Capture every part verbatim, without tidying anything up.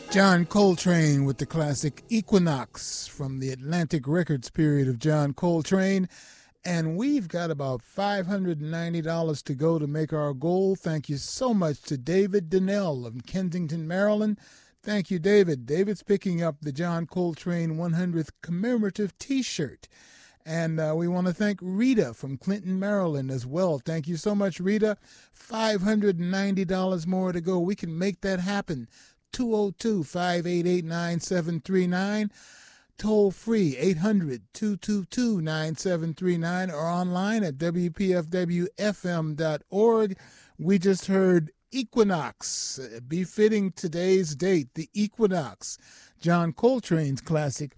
John Coltrane with the classic Equinox from the Atlantic Records period of John Coltrane. And we've got about five hundred ninety dollars to go to make our goal. Thank you so much to David Donnell of Kensington, Maryland. Thank you, David. David's picking up the John Coltrane one hundredth commemorative T-shirt. And uh, we want to thank Rita from Clinton, Maryland as well. Thank you so much, Rita. five hundred ninety dollars more to go. We can make that happen. two oh two, five eight eight, nine seven three nine. Toll free, eight hundred, two two two, nine seven three nine, or online at w p f w f m dot org. We just heard Equinox, befitting today's date, the Equinox, John Coltrane's classic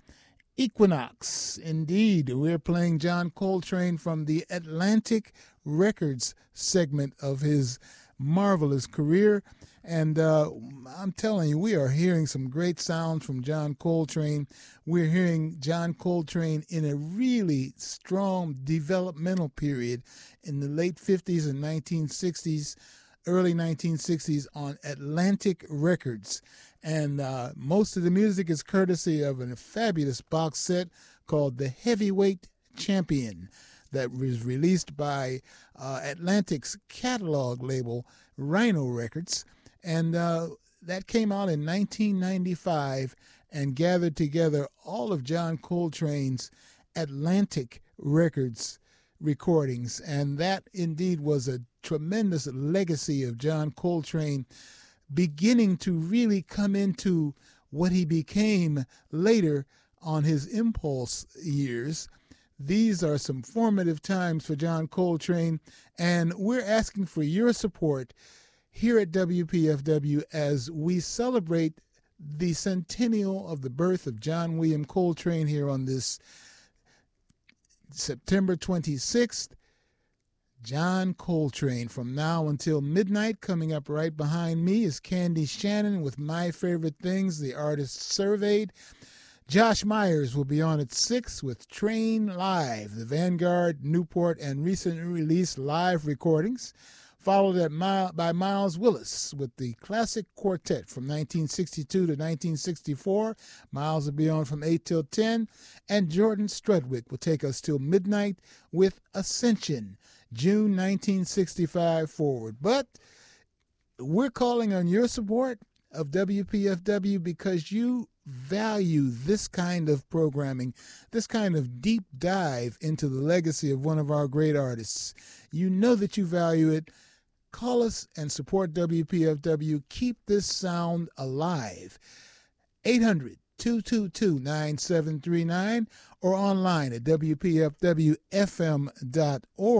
Equinox. Indeed, we're playing John Coltrane from the Atlantic Records segment of his marvelous career. And uh, I'm telling you, we are hearing some great sounds from John Coltrane. We're hearing John Coltrane in a really strong developmental period in the late fifties and nineteen sixties, early nineteen sixties on Atlantic Records. And uh, most of the music is courtesy of a fabulous box set called The Heavyweight Champion that was released by uh, Atlantic's catalog label, Rhino Records. And uh, that came out in nineteen ninety-five and gathered together all of John Coltrane's Atlantic Records recordings. And that indeed was a tremendous legacy of John Coltrane, beginning to really come into what he became later on his Impulse years. These are some formative times for John Coltrane, and we're asking for your support here at W P F W as we celebrate the centennial of the birth of John William Coltrane here on this September twenty-sixth. John Coltrane. From now until midnight, coming up right behind me is Candy Shannon with My Favorite Things, the artist surveyed. Josh Myers will be on at six with Train Live, the Vanguard, Newport, and recently released live recordings, followed at My, by Miles Willis with the Classic Quartet from nineteen sixty-two to nineteen sixty-four. Miles will be on from eight till ten, and Jordan Strudwick will take us till midnight with Ascension, June nineteen sixty-five forward. But we're calling on your support of W P F W because you value this kind of programming, this kind of deep dive into the legacy of one of our great artists. You know that you value it. Call us and support W P F W. Keep this sound alive. eight hundred, two two two, nine seven three nine or online at w p f w f m dot org.